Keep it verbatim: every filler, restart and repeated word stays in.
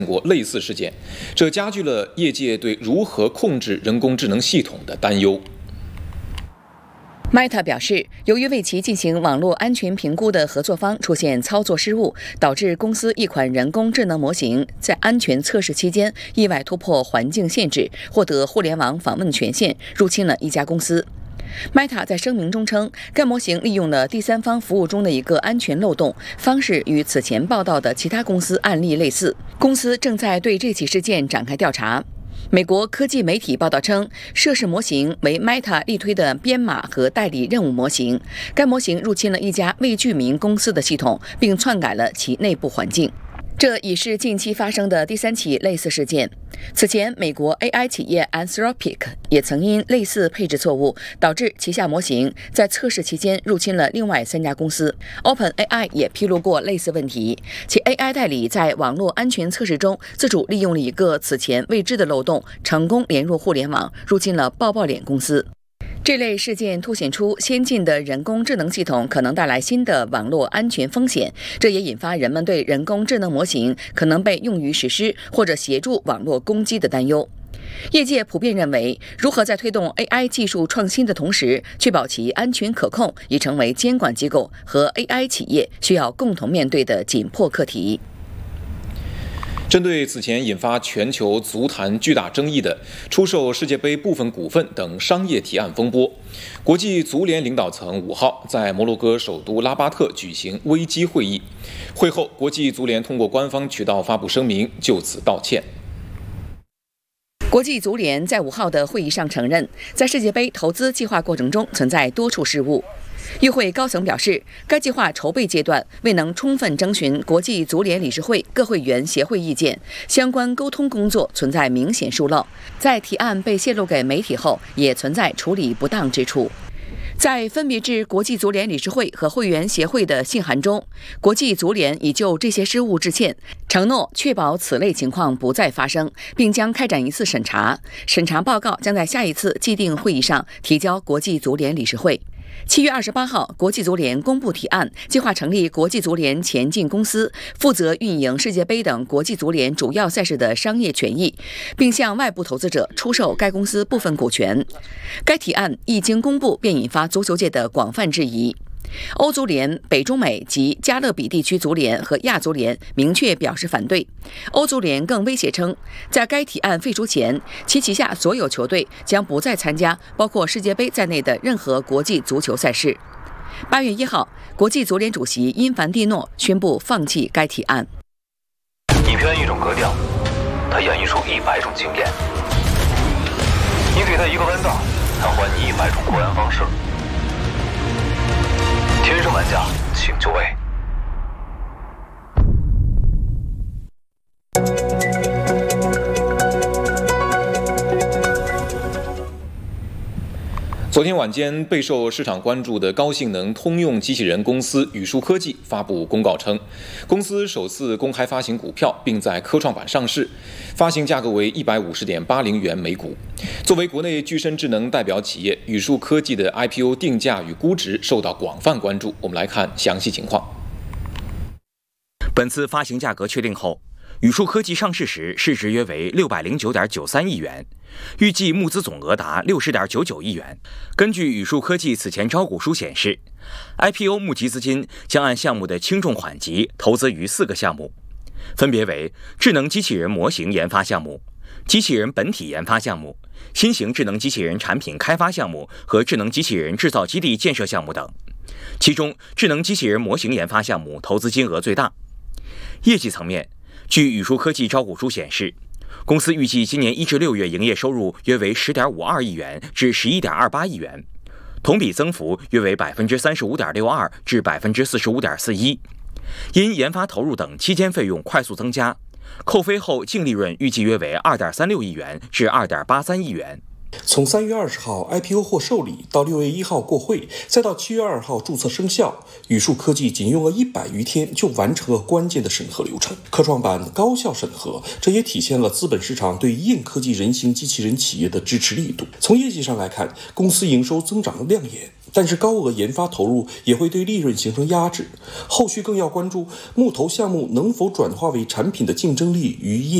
过类似事件，这加剧了业界对如何控制人工智能系统的担忧。 Meta 表示，由于为其进行网络安全评估的合作方出现操作失误，导致公司一款人工智能模型在安全测试期间意外突破环境限制，获得互联网访问权限，入侵了一家公司。Meta 在声明中称，该模型利用了第三方服务中的一个安全漏洞，方式与此前报道的其他公司案例类似。公司正在对这起事件展开调查。美国科技媒体报道称，涉事模型为 Meta 力推的编码和代理任务模型。该模型入侵了一家未具名公司的系统，并篡改了其内部环境。这已是近期发生的第三起类似事件。此前，美国 A I 企业 Anthropic 也曾因类似配置错误，导致旗下模型在测试期间入侵了另外三家公司。OpenAI 也披露过类似问题，其 A I 代理在网络安全测试中自主利用了一个此前未知的漏洞，成功连入互联网，入侵了抱抱脸公司。这类事件凸显出先进的人工智能系统可能带来新的网络安全风险，这也引发人们对人工智能模型可能被用于实施或者协助网络攻击的担忧。业界普遍认为，如何在推动 A I 技术创新的同时，确保其安全可控，已成为监管机构和 A I 企业需要共同面对的紧迫课题。 针对此前引发全球足坛巨大争议的出售世界杯部分股份等商业提案风波，国际足联领导层五号在摩洛哥首都拉巴特举行危机会议。会后，国际足联通过官方渠道发布声明，就此道歉。 国际足联在五号的会议上承认，在世界杯投资计划过程中存在多处失误。与会高层表示，该计划筹备阶段未能充分征询国际足联理事会各会员协会意见，相关沟通工作存在明显疏漏，在提案被泄露给媒体后，也存在处理不当之处。在分别致国际足联理事会和会员协会的信函中，国际足联已就这些失误致歉，承诺确保此类情况不再发生，并将开展一次审查。审查报告将在下一次既定会议上提交国际足联理事会。七月二十八号，国际足联公布提案，计划成立国际足联前进公司，负责运营世界杯等国际足联主要赛事的商业权益，并向外部投资者出售该公司部分股权。该提案一经公布，便引发足球界的广泛质疑。欧足联、北中美及加勒比地区足联和亚足联明确表示反对。欧足联更威胁称，在该提案废除前，其旗下所有球队将不再参加包括世界杯在内的任何国际足球赛事。八月一号，国际足联主席因凡蒂诺宣布放弃该提案。 你偏一种格调，他演绎出一百种经验；你给他一个弯道，他还你一百种过弯方式。天生玩家，请就位。 昨天晚间，备受市场关注的高性能通用机器人公司宇树科技发布公告称，公司首次公开发行股票，并在科创板上市，发行价格为一百五十点八零元每股。作为国内具身智能代表企业，宇树科技的 I P O 定价与估值受到广泛关注。我们来看详细情况。 本次发行价格确定后，宇树科技上市时市值约为六百零九点九三亿元，预计募资总额达六十点九九亿元。根据宇树科技此前招股书显示 ，I P O 募集资金将按项目的轻重缓急投资于四个项目，分别为智能机器人模型研发项目、机器人本体研发项目、新型智能机器人产品开发项目和智能机器人制造基地建设项目等。其中，智能机器人模型研发项目投资金额最大。业绩层面，据宇树科技招股书显示，公司预计今年一至六月营业收入约为十点五二亿元至十一点二八亿元，同比增幅约为百分之三十五点六二至百分之四十五点四一。因研发投入等期间费用快速增加，扣非后净利润预计约为二点三六亿元至二点八三亿元。 从三月二十号 I P O 获受理到六月一号过会，再到七月二号注册生效，宇树科技仅用了一百余天就完成了关键的审核流程，科创板高效审核，这也体现了资本市场对硬科技人形机器人企业的支持力度。从业绩上来看，公司营收增长亮眼， 但是高额研发投入也会对利润形成压制。后续更要关注木头项目能否转化为产品的竞争力与业